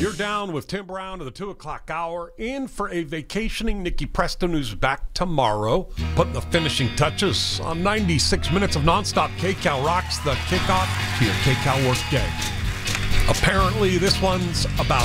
You're down with Tim Brown to the 2 o'clock hour. In for a vacationing Nikki Preston, who's back tomorrow, putting the finishing touches on 96 minutes of nonstop KCal rocks, the kickoff to your KCal work day. Apparently, this one's about